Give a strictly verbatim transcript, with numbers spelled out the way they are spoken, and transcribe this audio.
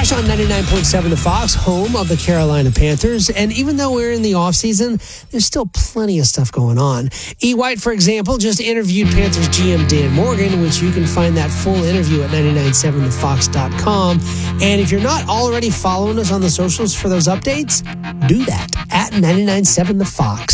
Crash on ninety-nine point seven The Fox, home of the Carolina Panthers. And even though we're in the offseason, there's still plenty of stuff going on. E. White, for example, just interviewed Panthers G M Dan Morgan, which you can find that full interview at nine nine seven the fox dot com. And if you're not already following us on the socials for those updates, do that at nine nine seven The Fox.